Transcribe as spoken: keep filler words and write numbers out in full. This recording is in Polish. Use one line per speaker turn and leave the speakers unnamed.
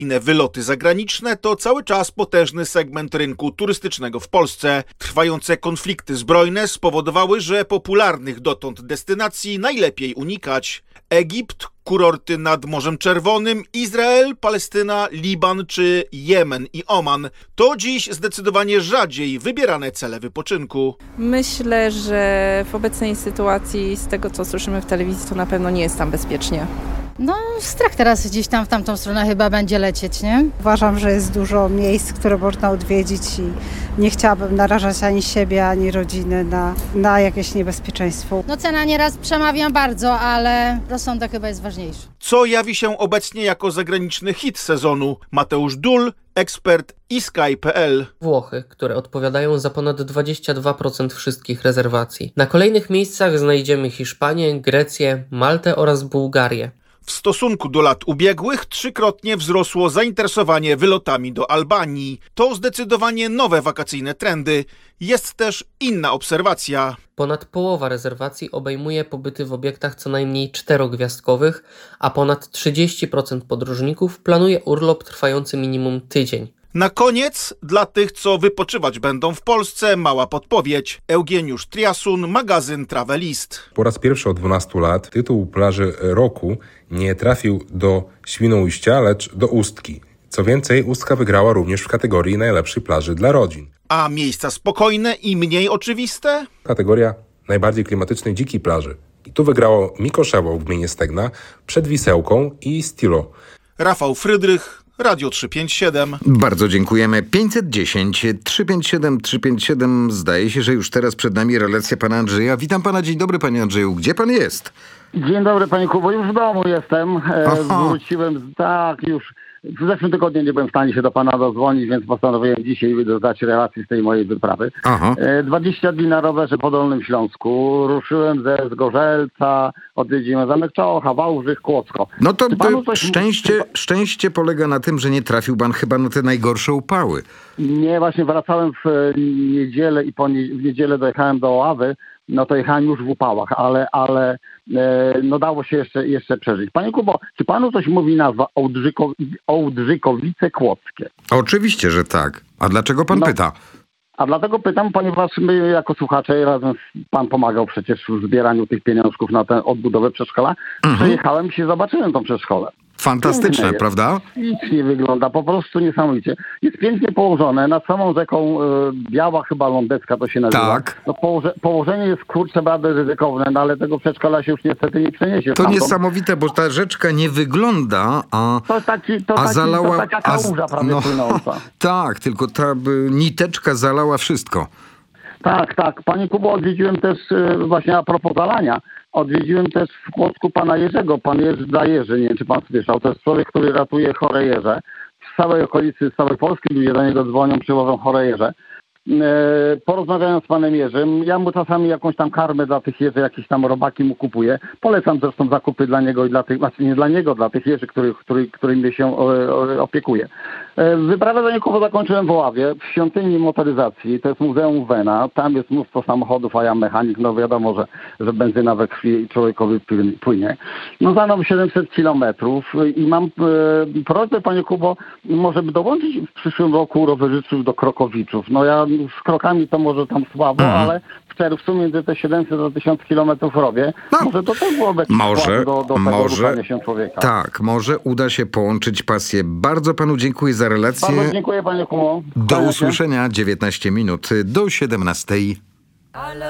Inne wyloty zagraniczne to cały czas potężny segment rynku turystycznego w Polsce. Trwające konflikty zbrojne spowodowały, że popularnych dotąd destynacji najlepiej unikać. Egipt, kurorty nad Morzem Czerwonym, Izrael, Palestyna, Liban czy Jemen i Oman to dziś zdecydowanie rzadziej wybierane cele wypoczynku.
Myślę, że w obecnej sytuacji, z tego co słyszymy w telewizji, to na pewno nie jest tam bezpiecznie.
No strach teraz gdzieś tam w tamtą stronę chyba będzie lecieć, nie?
Uważam, że jest dużo miejsc, które można odwiedzić i nie chciałabym narażać ani siebie, ani rodziny na, na jakieś niebezpieczeństwo.
No cena nieraz przemawia bardzo, ale rozsądek chyba jest ważniejszy.
Co jawi się obecnie jako zagraniczny hit sezonu? Mateusz Dul, ekspert i sky kropka p l.
Włochy, które odpowiadają za ponad dwadzieścia dwa procent wszystkich rezerwacji. Na kolejnych miejscach znajdziemy Hiszpanię, Grecję, Maltę oraz Bułgarię.
W stosunku do lat ubiegłych trzykrotnie wzrosło zainteresowanie wylotami do Albanii. To zdecydowanie nowe wakacyjne trendy. Jest też inna obserwacja.
Ponad połowa rezerwacji obejmuje pobyty w obiektach co najmniej czterogwiazdkowych, a ponad trzydzieści procent podróżników planuje urlop trwający minimum tydzień.
Na koniec, dla tych, co wypoczywać będą w Polsce, mała podpowiedź. Eugeniusz Triasun, magazyn Travelist.
Po raz pierwszy od dwunastu lat tytuł plaży roku nie trafił do Świnoujścia, lecz do Ustki. Co więcej, Ustka wygrała również w kategorii najlepszej plaży dla rodzin.
A miejsca spokojne i mniej oczywiste?
Kategoria najbardziej klimatycznej dzikiej plaży. I tu wygrało Mikoszewo w gminie Stegna przed Wisełką i Stilo.
Rafał Frydrych, Radio trzysta pięćdziesiąt siedem.
Bardzo dziękujemy. pięćset dziesięć trzysta pięćdziesiąt siedem trzysta pięćdziesiąt siedem. Zdaje się, że już teraz przed nami relacja pana Andrzeja. Witam pana, dzień dobry panie Andrzeju. Gdzie pan jest?
Dzień dobry panie Kubo, już w domu jestem. E, wróciłem, tak już. W zeszłym tygodniu nie byłem w stanie się do pana dodzwonić, więc postanowiłem dzisiaj dodać relacji z tej mojej wyprawy.
Aha.
E, dwadzieścia dni na rowerze po Dolnym Śląsku. Ruszyłem ze Zgorzelca, odwiedziłem Zamek Czocha, Wałbrzych, Kłodzko.
No to
coś...
szczęście, szczęście polega na tym, że nie trafił pan chyba na te najgorsze upały.
Nie, właśnie wracałem w niedzielę i po nie... w niedzielę dojechałem do Oławy. No to jechałem już w upałach, ale, ale e, no dało się jeszcze, jeszcze przeżyć. Panie Kubo, czy panu coś mówi nazwa Ołdrzyko, Ołdrzykowice Kłodzkie?
Oczywiście, że tak. A dlaczego pan
no,
pyta?
A dlatego pytam, ponieważ my jako słuchacze, razem z, pan pomagał przecież w zbieraniu tych pieniążków na tę odbudowę przedszkola, mhm. Przejechałem i się zobaczyłem tą przedszkole.
Fantastyczne,
piękne
prawda?
Ślicznie wygląda, po prostu niesamowicie. Jest pięknie położone, nad samą rzeką e, Biała chyba Lądecka to się nazywa.
Tak.
No, położe, położenie jest kurczę bardzo ryzykowne, no, ale tego przedszkola się już niestety nie przeniesie.
To
tamtą.
Niesamowite, bo ta rzeczka nie wygląda, a,
to taki, to
a
taki,
zalała...
To taka kałuża prawie
no,
płynąca.
Tak, tylko ta by, niteczka zalała wszystko.
Tak, tak. Panie Kubo, odwiedziłem też e, właśnie a propos zalania. Odwiedziłem też w Kłodzku pana Jerzego, pan Jerzy dla Jerzy, nie wiem czy pan słyszał. To jest człowiek, który ratuje chore jeże. Z całej okolicy, z całej Polski ludzie do niego dzwonią, przywożą chore jeże. Porozmawiałem z panem Jerzym, ja mu czasami jakąś tam karmę dla tych jeży, jakieś tam robaki mu kupuję. Polecam zresztą zakupy dla niego i dla tych, znaczy nie dla niego, dla tych jeży, który, który, którymi się opiekuje. Wyprawę do niego zakończyłem w Oławie, w świątyni motoryzacji, to jest Muzeum Wena, tam jest mnóstwo samochodów, a ja mechanik, no wiadomo, że, że benzyna we krwi człowiekowi płynie. No za mną siedemset kilometrów i mam e, prośbę, panie Kubo, może by dołączyć w przyszłym roku rowerzystów do Krokowiczów. No ja z krokami to może tam słabo, mhm. ale w czerwcu między te siedemset do tysiąc kilometrów robię. No, może to też byłoby
może,
do, do tego ruszania się człowieka.
Tak, może uda się połączyć pasję. Bardzo panu dziękuję za relację.
Bardzo dziękuję panie Kubo.
Do usłyszenia, dziewiętnaście minut do siedemnastej.